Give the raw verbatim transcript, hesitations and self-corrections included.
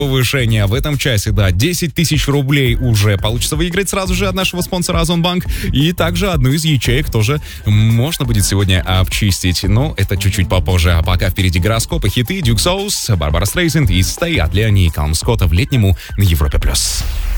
Повышение в этом часе, да, десять тысяч рублей уже получится выиграть сразу же от нашего спонсора Озонбанк. И также одну из ячеек тоже можно будет сегодня обчистить. Но это чуть-чуть попозже. А пока впереди гороскопы, хиты, Дюк Соус, Барбара Стрейзенд и Stay от Леони и Калм Скотта в летнему на Европе+. плюс.